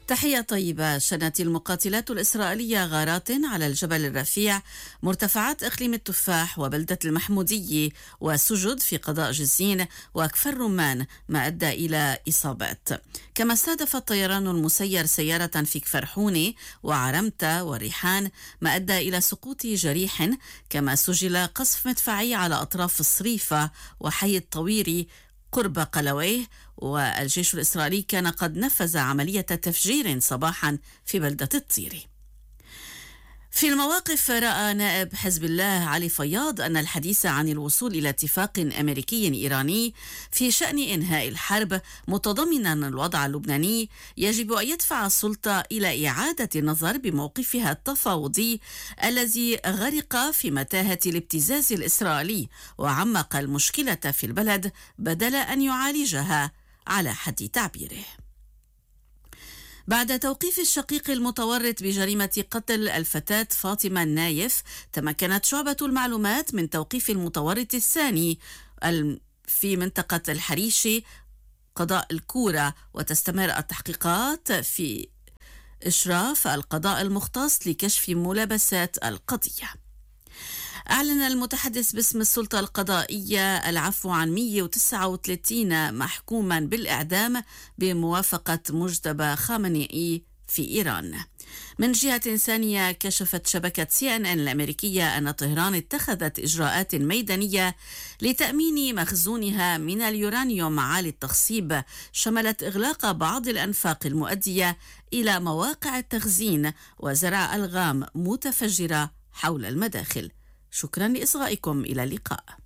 تحية طيبة. شنت المقاتلات الإسرائيلية غارات على الجبل الرفيع، مرتفعات إقليم التفاح وبلدة المحمودية، وسجد في قضاء جزين وكفر رمان، ما أدى إلى إصابات. كما استهدف الطيران المسير سيارة في كفر حونة وعرمتة والريحان، ما أدى إلى سقوط جريح. كما سجل قصف مدفعي على أطراف الصريفة وحي الطويري قرب قلويه، والجيش الإسرائيلي كان قد نفذ عملية تفجير صباحا في بلدة الطيري. في المواقف، رأى نائب حزب الله علي فياض أن الحديث عن الوصول إلى اتفاق أمريكي إيراني في شأن إنهاء الحرب متضمنا الوضع اللبناني يجب أن يدفع السلطة إلى إعادة النظر بموقفها التفاوضي الذي غرق في متاهة الابتزاز الإسرائيلي وعمق المشكلة في البلد بدل أن يعالجها على حد تعبيره. بعد توقيف الشقيق المتورط بجريمة قتل الفتاة فاطمة النايف، تمكنت شعبة المعلومات من توقيف المتورط الثاني في منطقة الحريشي قضاء الكورة، وتستمر التحقيقات في إشراف القضاء المختص لكشف ملابسات القضية. أعلن المتحدث باسم السلطة القضائية العفو عن 139 محكوما بالإعدام بموافقة مجتبى خامنئي في إيران. من جهة ثانية، كشفت شبكة CNN الأمريكية أن طهران اتخذت إجراءات ميدانية لتأمين مخزونها من اليورانيوم عالي التخصيب، شملت إغلاق بعض الأنفاق المؤدية إلى مواقع التخزين وزرع ألغام متفجرة حول المداخل. شكرا لإصغائكم، إلى اللقاء.